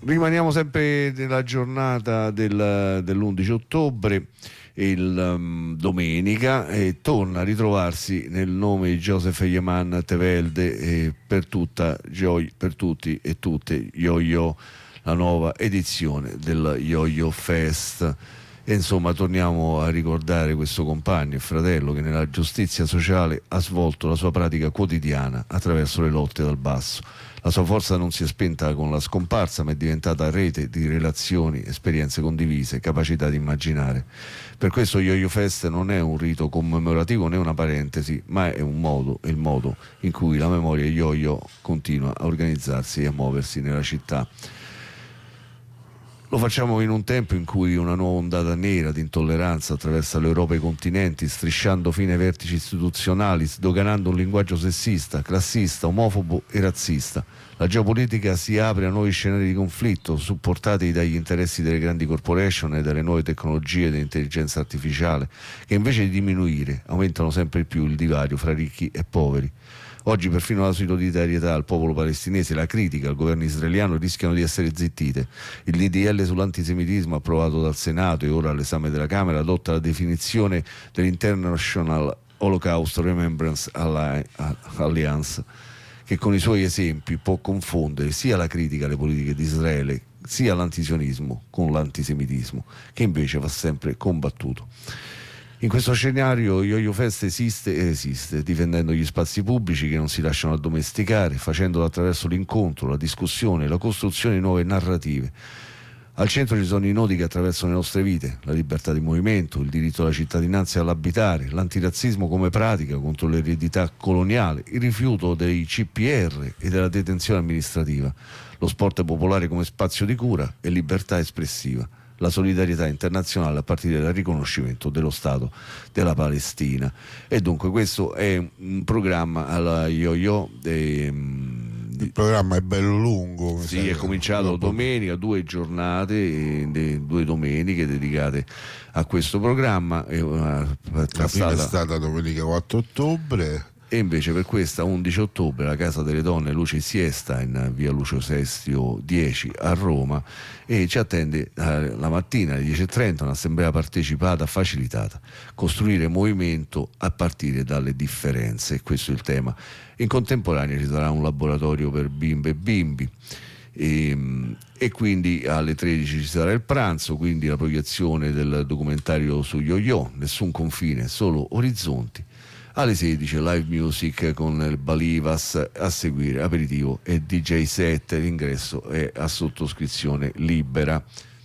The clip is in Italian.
Rimaniamo sempre nella giornata dell'11 ottobre, domenica, e torna a ritrovarsi nel nome di Joseph Yeman Tevelde per tutti e tutte Yo-Yo, la nuova edizione del Yo-Yo Fest. E insomma torniamo a ricordare questo compagno e fratello che nella giustizia sociale ha svolto la sua pratica quotidiana attraverso le lotte dal basso. La sua forza non si è spenta con la scomparsa, ma è diventata rete di relazioni, esperienze condivise, capacità di immaginare. Per questo Yo-Yo Fest non è un rito commemorativo né una parentesi, ma è un modo, il modo in cui la memoria Yo-Yo continua a organizzarsi e a muoversi nella città. Lo facciamo in un tempo in cui una nuova ondata nera di intolleranza attraversa l'Europa e i continenti, strisciando fino ai vertici istituzionali, sdoganando un linguaggio sessista, classista, omofobo e razzista. La geopolitica si apre a nuovi scenari di conflitto, supportati dagli interessi delle grandi corporation e dalle nuove tecnologie dell'intelligenza artificiale, che invece di diminuire aumentano sempre più il divario fra ricchi e poveri. Oggi perfino la solidarietà al popolo palestinese e la critica al governo israeliano rischiano di essere zittite. Il DDL sull'antisemitismo approvato dal Senato e ora all'esame della Camera adotta la definizione dell'International Holocaust Remembrance Alliance, che con i suoi esempi può confondere sia la critica alle politiche di Israele sia l'antisionismo con l'antisemitismo, che invece va sempre combattuto. In questo scenario Yo-Yo Fest esiste e resiste, difendendo gli spazi pubblici che non si lasciano addomesticare, facendolo attraverso l'incontro, la discussione e la costruzione di nuove narrative. Al centro ci sono i nodi che attraversano le nostre vite: la libertà di movimento, il diritto alla cittadinanza e all'abitare, l'antirazzismo come pratica contro l'eredità coloniale, il rifiuto dei CPR e della detenzione amministrativa, lo sport popolare come spazio di cura e libertà espressiva, la solidarietà internazionale a partire dal riconoscimento dello Stato della Palestina. E dunque questo è un programma alla Yo-Yo. Il programma è bello lungo. Sì, è cominciato domenica, 2 giornate, 2 domeniche dedicate a questo programma. La prima è stata domenica 4 ottobre. E invece per questa 11 ottobre la Casa delle Donne Luce e Siesta in via Lucio Sestio 10 a Roma, e ci attende la mattina alle 10:30 un'assemblea partecipata facilitata: costruire movimento a partire dalle differenze. Questo è il tema. In contemporanea ci sarà un laboratorio per bimbe e bimbi, e quindi alle 13 ci sarà il pranzo, quindi la proiezione del documentario su Yo-Yo, Nessun confine, solo orizzonti. Alle 16 live music con il Balivas, a seguire aperitivo e DJ set. L'ingresso è a sottoscrizione libera.